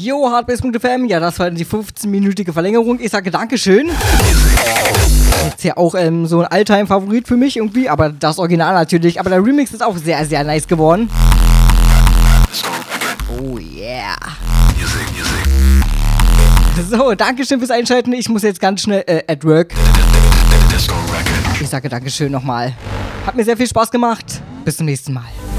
Jo, Hardbase.fm, ja, das war die 15-minütige Verlängerung. Ich sage Dankeschön. Jetzt ja auch so ein Alltime-Favorit für mich irgendwie, aber das Original natürlich. Aber der Remix ist auch sehr, sehr nice geworden. Oh yeah. So, Dankeschön fürs Einschalten. Ich muss jetzt ganz schnell at work. Ich sage Dankeschön nochmal. Hat mir sehr viel Spaß gemacht. Bis zum nächsten Mal.